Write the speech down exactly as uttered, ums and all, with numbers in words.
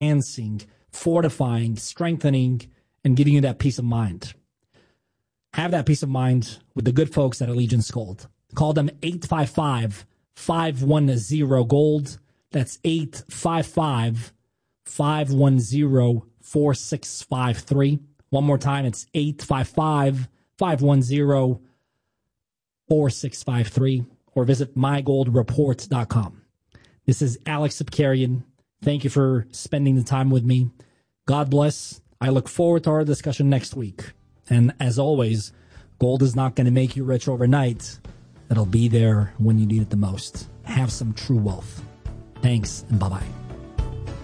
enhancing, fortifying, strengthening, and giving you that peace of mind. Have that peace of mind with the good folks at Allegiance Gold. Call them eight five five, five one zero, GOLD. That's eight five five, five one zero, four six five three. One more time, it's eight five five, five one zero, four six five three. Or visit my gold report dot com. This is Alex Sipkarian. Thank you for spending the time with me. God bless. I look forward to our discussion next week. And as always, gold is not going to make you rich overnight. It'll be there when you need it the most. Have some true wealth. Thanks, and bye-bye.